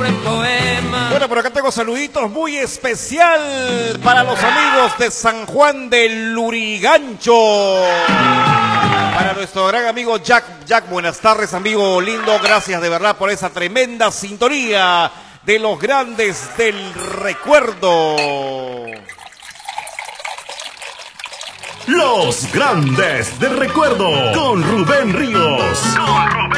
Bueno, por acá tengo saluditos muy especial para los amigos de San Juan del Lurigancho. Para nuestro gran amigo Jack, buenas tardes, amigo lindo. Gracias de verdad por esa tremenda sintonía de los grandes del recuerdo. Los grandes del recuerdo con Rubén Ríos.